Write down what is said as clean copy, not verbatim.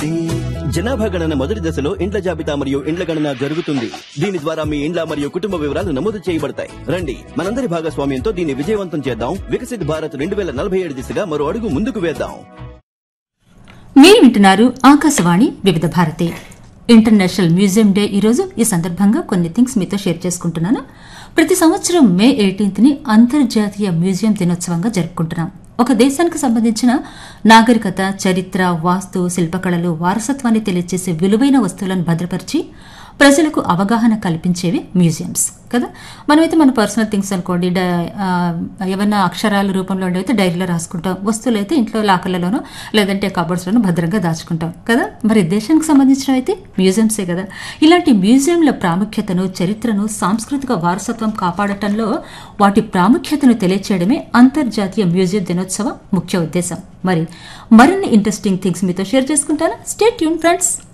జనాభా గణన మొదటి దశలో ఇండ్ల జాబితా మరియు ఇండ్ల గణన జరుగుతుంది. దీని ద్వారా మీ ఇండ్ల మరియు కుటుంబ వివరాలు నమోదు చేయబడతాయి. రండి, మనందరి భాగస్వామ్యంతో దీన్ని విజయవంతం చేద్దాం. వికసిత్ భారత్ 2047 దిశగా మరో అడుగు ముందుకు వేద్దాం. మీరు వింటున్నారు ఆకాశవాణి వివిధ భారతి. ఇంటర్నేషనల్ మ్యూజియం డే ఈరోజు. ఈ సందర్భంగా కొన్ని థింగ్స్ మీతో షేర్ చేసుకుంటున్నాను. ప్రతి సంవత్సరం మే 18ని అంతర్జాతీయ మ్యూజియం దినోత్సవంగా జరుపుకుంటున్నాం. ఒక దేశానికి సంబంధించిన నాగరికత, చరిత్ర, వాస్తు, శిల్పకళలు, వారసత్వాన్ని తెలియజేసే విలువైన వస్తువులను భద్రపరిచి ప్రజలకు అవగాహన కల్పించేవి మ్యూజియంస్ కదా. మనమైతే మన పర్సనల్ థింగ్స్ అనుకోండి, ఏమన్నా అక్షరాల రూపంలో ఉండేవైతే డైరీలో రాసుకుంటాం. వస్తువులు అయితే ఇంట్లో లాకర్లలోనో లేదంటే కబోర్డ్స్లోనో భద్రంగా దాచుకుంటాం కదా. మరి దేశానికి సంబంధించినవి అయితే మ్యూజియంసే కదా. ఇలాంటి మ్యూజియంల ప్రాముఖ్యతను, చరిత్రను, సాంస్కృతిక వారసత్వం కాపాడటంలో వాటి ప్రాముఖ్యతను తెలియచేయడమే అంతర్జాతీయ మ్యూజియం దినోత్సవం ముఖ్య ఉద్దేశం. మరిన్ని ఇంట్రెస్టింగ్ థింగ్స్ మీతో షేర్ చేసుకుంటాను. Stay tune friends.